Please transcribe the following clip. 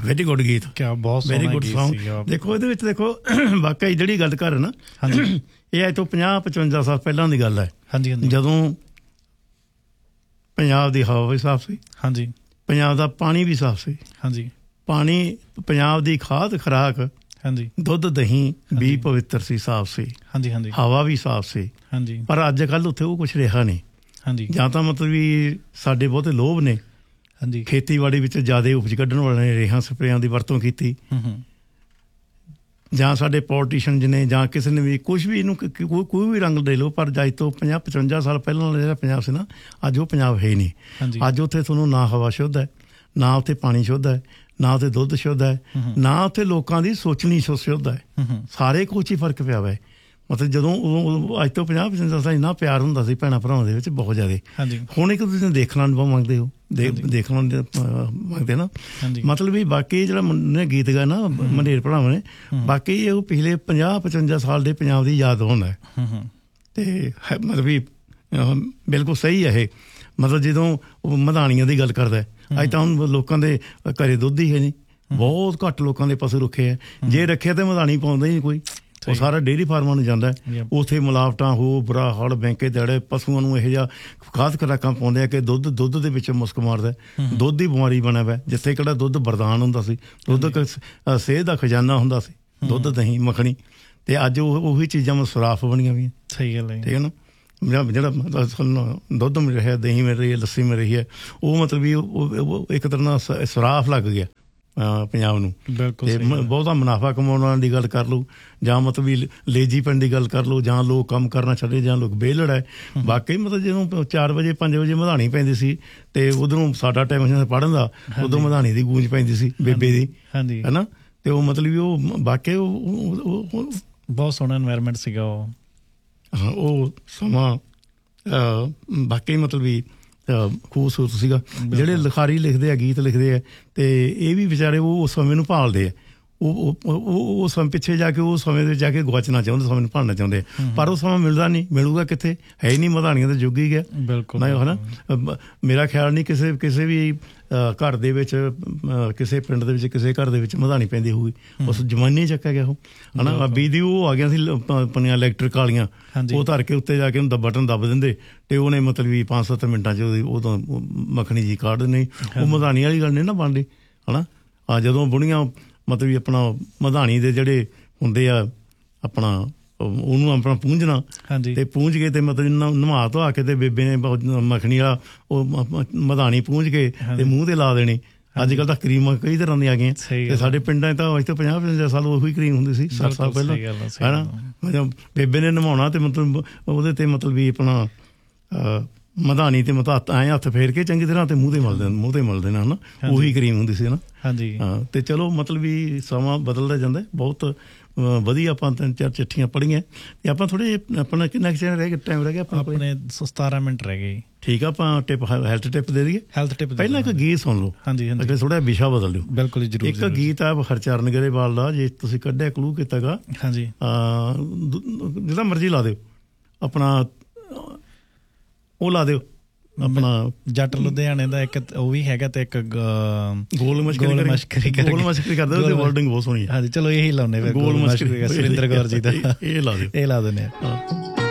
Very good ਗੀਤ, very good song. ਦੇਖੋ ਇਹਦੇ ਵਿੱਚ ਦੇਖੋ ਵਾਕਈ ਜਿਹੜੀ ਗੱਲ ਕਰ ਨਾ ਇਹ ਅੱਜ ਤੋਂ 50-55 ਸਾਲ ਪਹਿਲਾਂ ਦੀ ਗੱਲ ਹੈ। ਹਾਂਜੀ ਹਾਂਜੀ। ਜਦੋਂ ਪੰਜਾਬ ਦੀ ਹਵਾ ਵੀ ਸਾਫ਼ ਸੀ, ਹਾਂਜੀ, ਪੰਜਾਬ ਦਾ ਪਾਣੀ ਵੀ ਸਾਫ਼ ਸੀ, ਹਾਂਜੀ, ਪਾਣੀ ਪੰਜਾਬ ਦੀ ਖਾਦ ਖੁਰਾਕ, ਹਾਂਜੀ, ਦੁੱਧ ਦਹੀਂ ਵੀ ਪਵਿੱਤਰ ਸੀ, ਸਾਫ਼ ਸੀ, ਹਾਂਜੀ ਹਾਂਜੀ, ਹਵਾ ਵੀ ਸਾਫ਼ ਸੀ, ਹਾਂਜੀ। ਪਰ ਅੱਜ ਕੱਲ੍ਹ ਉੱਥੇ ਉਹ ਕੁਛ ਰਿਹਾ ਨਹੀਂ, ਹਾਂਜੀ। ਜਾਂ ਤਾਂ ਮਤਲਬ ਵੀ ਸਾਡੇ ਬਹੁਤੇ ਲੋਭ ਨੇ, ਹਾਂਜੀ, ਖੇਤੀਬਾੜੀ ਵਿੱਚ ਜ਼ਿਆਦਾ ਉਪਜ ਕੱਢਣ ਵਾਲੇ ਨੇ ਰੇਹਾਂ ਸਪਰੇਆਂ ਦੀ ਵਰਤੋਂ ਕੀਤੀ, ਜਾਂ ਸਾਡੇ ਪੋਲੀਟੀਸ਼ਨ ਨੇ, ਜਾਂ ਕਿਸੇ ਨੇ ਵੀ ਕੁਛ ਵੀ ਇਹਨੂੰ ਕੋਈ ਵੀ ਰੰਗ ਦੇ ਲਓ, ਪਰ ਅੱਜ ਤੋਂ 50-55 ਸਾਲ ਪਹਿਲਾਂ ਜਿਹੜਾ ਪੰਜਾਬ ਸੀ ਨਾ, ਅੱਜ ਉਹ ਪੰਜਾਬ ਹੈ ਹੀ ਨਹੀਂ। ਅੱਜ ਉੱਥੇ ਤੁਹਾਨੂੰ ਨਾ ਹਵਾ ਸ਼ੁੱਧ ਹੈ, ਨਾ ਉੱਥੇ ਪਾਣੀ ਸ਼ੁੱਧ ਹੈ, ਨਾ ਉੱਥੇ ਦੁੱਧ ਸ਼ੁੱਧ ਹੈ, ਨਾ ਉੱਥੇ ਲੋਕਾਂ ਦੀ ਸੋਚਣੀ ਸ਼ੁੱਧ ਹੈ। ਸਾਰੇ ਕੁਛ ਹੀ ਫਰਕ ਪਿਆ ਵਾ। ਮਤਲਬ ਜਦੋਂ ਅੱਜ ਤੋਂ 50-55 ਸਾਲ ਇੰਨਾ ਪਿਆਰ ਹੁੰਦਾ ਸੀ ਭੈਣਾਂ ਭਰਾਵਾਂ ਦੇ ਵਿੱਚ, ਬਹੁਤ ਜ਼ਿਆਦਾ। ਹੁਣ ਇੱਕ ਦੂਜੇ ਨੂੰ ਦੇਖਣਾ ਬਹੁਤ ਮੰਗਦੇ ਹੋ, ਦੇਖਣਾ ਮੰਗਦੇ ਨਾ, ਮਤਲਬ ਵੀ ਬਾਕੀ ਜਿਹੜਾ ਮੁੰਡੇ ਨੇ ਗੀਤ ਗਾਇਆ ਨਾ ਮੰਡੇਰ ਭਰਾਵਾਂ ਨੇ, ਬਾਕੀ ਉਹ ਪਿਛਲੇ 50-55 ਸਾਲ ਦੇ ਪੰਜਾਬ ਦੀ ਯਾਦ ਹੁੰਦਾ ਤੇ ਮਤਲਬ ਵੀ ਬਿਲਕੁਲ ਸਹੀ ਹੈ ਇਹ। ਮਤਲਬ ਜਦੋਂ ਉਹ ਮਧਾਣੀਆਂ ਦੀ ਗੱਲ ਕਰਦਾ, ਅੱਜ ਤਾਂ ਹੁਣ ਲੋਕਾਂ ਦੇ ਘਰੇ ਦੁੱਧ ਹੀ ਹੈ ਨਹੀਂ, ਬਹੁਤ ਘੱਟ ਲੋਕਾਂ ਦੇ ਪਸ਼ੂ ਰੱਖੇ ਹੈ, ਜੇ ਰੱਖਿਆ ਤਾਂ ਮਧਾਣੀ ਪਾਉਂਦਾ ਹੀ ਨਹੀਂ ਕੋਈ, ਉਹ ਸਾਰਾ ਡੇਅਰੀ ਫਾਰਮਾਂ ਨੂੰ ਜਾਂਦਾ। ਉੱਥੇ ਮਿਲਾਵਟਾਂ ਹੋ ਬੁਰਾ ਹਾਲ, ਬੈਂਕੇ ਦੜੇ, ਪਸ਼ੂਆਂ ਨੂੰ ਇਹੋ ਜਿਹਾ ਖਾਦ ਖੁਰਾਕਾਂ ਪਾਉਂਦੇ ਆ ਕਿ ਦੁੱਧ ਦੇ ਵਿੱਚ ਮੁਸਕ ਮਾਰਦਾ, ਦੁੱਧ ਦੀ ਬਿਮਾਰੀ ਬਣਿਆ ਵਾ। ਜਿੱਥੇ ਕਿਹੜਾ ਦੁੱਧ ਵਰਦਾਨ ਹੁੰਦਾ ਸੀ, ਦੁੱਧ ਸਿਹਤ ਦਾ ਖਜ਼ਾਨਾ ਹੁੰਦਾ ਸੀ, ਦੁੱਧ ਦਹੀਂ ਮੱਖਣੀ, ਤੇ ਅੱਜ ਉਹੀ ਚੀਜ਼ਾਂ ਸਰਾਫ ਬਣੀਆਂ ਹੋਈਆਂ। ਸਹੀ ਗੱਲ ਹੈ, ਠੀਕ ਹੈ ਨਾ। ਜਿਹੜਾ ਦੁੱਧ ਮਿਲ ਰਿਹਾ, ਦਹੀਂ ਮਿਲ ਰਹੀ ਹੈ, ਲੱਸੀ ਮਿਲ ਰਹੀ ਹੈ, ਉਹ ਮਤਲਬ ਵੀ ਉਹ ਇੱਕ ਤਰ੍ਹਾਂ ਨਾਲ ਸਰਾਫ ਲੱਗ ਗਿਆ ਪੰਜਾਬ ਨੂੰ। ਤੇ ਬਹੁਤਾ ਮੁਨਾਫਾ ਕਮਾਉਣ ਦੀ ਗੱਲ ਕਰ ਲਓ, ਜਾਂ ਮਤਲਬ ਵੀ ਲੇਜੀ ਪੈਣ ਦੀ ਗੱਲ ਕਰ ਲਓ, ਜਾਂ ਲੋਕ ਕੰਮ ਕਰਨਾ ਛੱਡੇ, ਜਾਂ ਲੋਕ ਵਿਹਲੜ ਹੈ। ਬਾਕੀ ਮਤਲਬ ਜਦੋਂ 4 ਵਜੇ 5 ਵਜੇ ਮਧਾਣੀ ਪੈਂਦੀ ਸੀ, ਤੇ ਉਧਰੋਂ ਸਾਡਾ ਟਾਈਮ ਪੜ੍ਹਨ ਦਾ, ਉਦੋਂ ਮਧਾਣੀ ਦੀ ਗੂੰਜ ਪੈਂਦੀ ਸੀ ਬੇਬੇ ਦੀ, ਹੈ ਨਾ। ਤੇ ਉਹ ਮਤਲਬ ਵੀ ਉਹ ਬਾਕੀ ਉਹ ਬਹੁਤ ਸੋਹਣਾ ਇਨਵਾਇਰਮੈਂਟ ਸੀਗਾ ਉਹ। ਹਾਂ, ਉਹ ਸਮਾਂ ਬਾਕੀ ਮਤਲਬ ਵੀ ਖੂਬਸੂਰਤ ਸੀਗਾ। ਜਿਹੜੇ ਲਿਖਾਰੀ ਲਿਖਦੇ ਆ, ਗੀਤ ਲਿਖਦੇ ਆ, ਤੇ ਇਹ ਵੀ ਵਿਚਾਰੇ ਉਹ ਉਸ ਸਮੇਂ ਨੂੰ ਭਾਲਦੇ ਆ, ਉਹ ਸਮੇਂ ਪਿੱਛੇ ਜਾ ਕੇ ਉਹ ਸਮੇਂ ਦੇ ਜਾ ਕੇ ਗਵਾਚਣਾ ਚਾਹੁੰਦੇ, ਸਮੇਂ ਨੂੰ ਭਾਲਣਾ ਚਾਹੁੰਦੇ ਆ, ਪਰ ਉਹ ਸਮਾਂ ਮਿਲਦਾ ਨਹੀਂ, ਮਿਲੂਗਾ ਕਿੱਥੇ, ਹੈ ਹੀ ਨਹੀਂ। ਮਧਾਣੀਆਂ ਦਾ ਯੁੱਗ ਹੀ ਗਿਆ, ਬਿਲਕੁਲ, ਹੈ ਨਾ। ਮੇਰਾ ਖਿਆਲ ਨਹੀਂ ਕਿਸੇ ਵੀ ਘਰ ਦੇ ਵਿੱਚ, ਕਿਸੇ ਪਿੰਡ ਦੇ ਵਿੱਚ, ਕਿਸੇ ਘਰ ਦੇ ਵਿੱਚ ਮਧਾਣੀ ਪੈਂਦੀ ਹੋਊਗੀ, ਉਸ ਜ਼ਮਾਨੇ ਹੀ ਚੱਕਿਆ ਗਿਆ ਉਹ, ਹੈ ਨਾ। ਬੀਦੀ ਉਹ ਆ ਗਿਆ ਸੀ ਆਪਣੀਆਂ ਇਲੈਕਟ੍ਰਿਕ ਵਾਲੀਆਂ, ਉਹ ਧਰ ਕੇ ਉੱਤੇ ਜਾ ਕੇ ਉਹਨੂੰ ਬਟਨ ਦੱਬ ਦਿੰਦੇ, ਤੇ ਉਹਨੇ ਮਤਲਬ ਵੀ 5-7 ਮਿੰਟਾਂ 'ਚ ਉਦੋਂ ਮੱਖਣੀ ਜੀ ਕੱਢ ਦਿੰਦੇ। ਉਹ ਮਧਾਣੀ ਵਾਲੀ ਗੱਲ ਨਹੀਂ ਨਾ ਬਣਦੀ, ਹੈ ਨਾ। ਜਦੋਂ ਬੁੜੀਆਂ ਮਤਲਬ ਵੀ ਆਪਣਾ ਮਧਾਣੀ ਦੇ ਜਿਹੜੇ ਹੁੰਦੇ ਆ, ਆਪਣਾ ਉਹਨੂੰ ਆਪਣਾ ਪੂੰਝਣਾ, ਤੇ ਪੂੰਝ ਕੇ ਤੇ ਮਤਲਬ ਨਵਾ ਧਵਾ ਕੇ ਤੇ ਬੇਬੇ ਨੇ ਮੱਖਣੀ ਵਾਲਾ ਉਹ ਮਧਾਣੀ ਪੂੰਝ ਕੇ ਤੇ ਮੂੰਹ ਤੇ ਲਾ ਦੇਣੀ। ਅੱਜ ਕੱਲ੍ਹ ਤਾਂ ਕਰੀਮਾਂ ਕਈ ਤਰ੍ਹਾਂ ਦੀਆਂ ਆ ਗਈਆਂ, ਤੇ ਸਾਡੇ ਪਿੰਡਾਂ 'ਚ ਤਾਂ ਅੱਜ ਤੋਂ 50-55 ਸਾਲ ਉਹੀ ਕਰੀਮ ਹੁੰਦੀ ਸੀ, 60 ਸਾਲ ਪਹਿਲਾਂ, ਹੈ ਨਾ। ਬੇਬੇ ਨੇ ਨਵਾਉਣਾ ਤੇ ਮਤਲਬ ਉਹਦੇ ਤੇ ਮਤਲਬ ਵੀ ਆਪਣਾ ਮਧਾਣੀ ਤੇ ਮਤਲਬ ਐਂ ਹੱਥ ਫੇਰ ਕੇ ਚੰਗੀ ਤਰ੍ਹਾਂ ਤੇ ਮੂੰਹ ਤੇ ਮਲ ਦੇਣਾ, ਹੈ ਨਾ। ਉਹੀ ਕਰੀਮ ਹੁੰਦੀ ਸੀ ਨਾ। ਹਾਂਜੀ, ਹਾਂ। ਤੇ ਚਲੋ ਮਤਲਬ ਵੀ ਸਮਾਂ ਬਦਲਦਾ ਜਾਂਦਾ, ਬਹੁਤ ਵਧੀਆ। ਆਪਾਂ 3-4 ਚਿੱਠੀਆਂ ਪੜ੍ਹੀਆਂ, ਤੇ ਆਪਾਂ ਥੋੜ੍ਹੇ ਆਪਣਾ ਕਿੰਨਾ ਟਾਈਮ ਰਹਿ ਗਿਆ ਆਪਣੇ? 17 ਮਿੰਟ ਰਹਿ ਗਏ। ਠੀਕ ਆ, ਆਪਾਂ ਹੈਲਥ ਟਿਪ ਦੇ ਦਈਏ। ਹੈਲਥ ਟਿਪ ਪਹਿਲਾਂ ਇੱਕ ਗੀਤ ਸੁਣ ਲਓ, ਹਾਂਜੀ, ਥੋੜ੍ਹਾ ਵਿਸ਼ਾ ਬਦਲ ਲਿਓ। ਬਿਲਕੁਲ ਜ਼ਰੂਰ। ਇੱਕ ਗੀਤ ਆ ਹਰਚਰਨ ਗਰੇਵਾਲ ਦਾ, ਜੇ ਤੁਸੀਂ ਕੱਢਿਆ ਕਲੂ ਕੀਤਾ ਗਾ, ਹਾਂਜੀ, ਜਿਹੜਾ ਮਰਜ਼ੀ ਲਾ ਦਿਓ, ਆਪਣਾ ਉਹ ਲਾ ਦਿਓ, ਆਪਣਾ ਜੱਟ ਲੁਧਿਆਣੇ ਦਾ ਇੱਕ ਉਹ ਵੀ ਹੈਗਾ, ਤੇ ਇੱਕ ਗੋਲ ਮਸ਼ਕਰੀ ਕਰਦਾ, ਉਹਦੀ ਵਰਡਿੰਗ ਬਹੁਤ ਸੋਹਣੀ ਹੈ। ਹਾਂਜੀ, ਚਲੋ ਇਹੀ ਲਾਉਂਦੇ, ਗੋਲ ਮਸ਼ਕਰੀ ਸੁਰਿੰਦਰ ਕੌਰ ਜੀ ਦਾ, ਇਹ ਲਾ ਦਿਓ, ਇਹ ਲਾ ਦਿੰਦੇ ਆ।